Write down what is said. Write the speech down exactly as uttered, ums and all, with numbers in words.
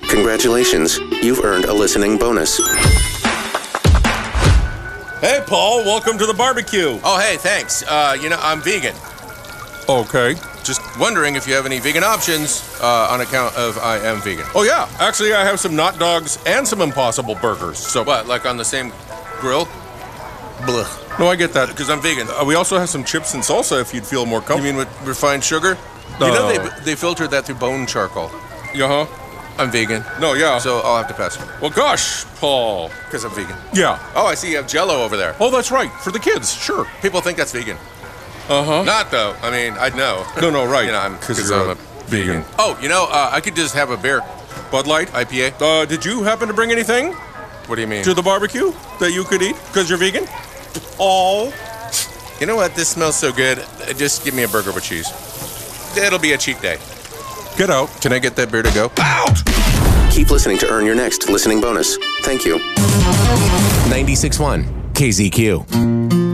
Congratulations, you've earned a listening bonus. Hey, Paul, welcome to the barbecue. Oh, hey, thanks. Uh, you know, I'm vegan. Okay. Just wondering if you have any vegan options uh, on account of I am vegan. Oh, yeah. Actually, I have some Not Dogs and some Impossible Burgers. So What, like on the same grill? Blah. No, I get that. Because I'm vegan. Uh, we also have some chips and salsa if you'd feel more You comfortable. mean with refined sugar? No. You know they they filtered that through bone charcoal. Uh-huh. I'm vegan. No, yeah. So I'll have to pass. Well, gosh, Paul. Because I'm vegan. Yeah. Oh, I see you have Jell-O over there. Oh, that's right. For the kids, sure. People think that's vegan. Uh-huh. Not, though. I mean, I'd know. No, no, right. You know, I'm, Because 'cause you're I'm a a vegan. Oh, you know, uh, I could just have a beer. Bud Light? I P A? Uh, did you happen to bring anything What do you mean? to the barbecue that you could eat because you're vegan? Oh. You know what? This smells so good. Uh, Just give me a burger with cheese. It'll be a cheat day. Get out. Can I get that beer to go? Out! Keep listening to earn your next listening bonus. Thank you. ninety-six point one K Z Q.